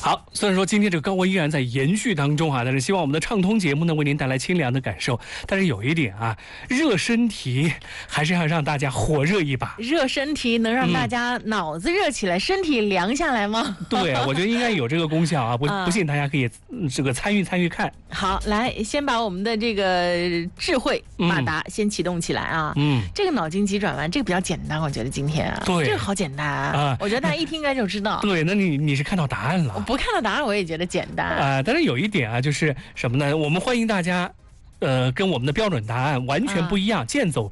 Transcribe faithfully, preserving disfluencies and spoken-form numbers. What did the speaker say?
好，虽然说今天这个高温依然在延续当中啊，但是希望我们的畅通节目呢为您带来清凉的感受。但是有一点啊，热身体还是要让大家火热一把。 热身体能让大家脑子热起来，嗯、身体凉下来吗？ 对，我觉得应该有这个功效啊，不不信大家可以这个参与参与看。 好，来先把我们的这个智慧马达先启动起来啊。嗯，这个脑筋急转弯这个比较简单，我觉得今天啊， 对， 这个好简单啊，啊我觉得大家一听应该就知道。 对，那你你是看到答案了？ 不看到答案我也觉得简单啊、呃。但是有一点啊，就是什么呢？我们欢迎大家，呃，跟我们的标准答案完全不一样，嗯、剑走